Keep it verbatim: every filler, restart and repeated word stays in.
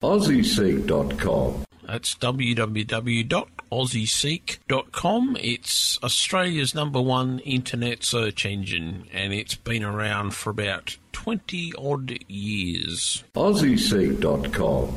aussie seek dot com. That's w w w dot aussie seek dot com. It's Australia's number one internet search engine, and it's been around for about twenty odd years. aussie seek dot com.